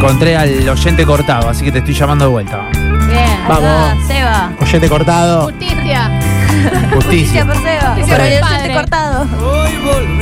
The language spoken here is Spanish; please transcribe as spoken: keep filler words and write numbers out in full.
Encontré al oyente cortado, así que te estoy llamando de vuelta. Bien, Vamos. acá, Seba. Oyente cortado. Justicia. Justicia. Por Seba. Justicia Por el por el oyente padre. cortado. Hoy volveré.